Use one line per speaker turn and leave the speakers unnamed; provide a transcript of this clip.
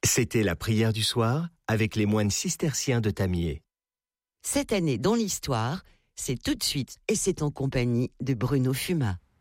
C'était la prière du soir avec les moines cisterciens de Tamier.
Cette année dans l'histoire, c'est tout de suite et c'est en compagnie de Bruno Fuma.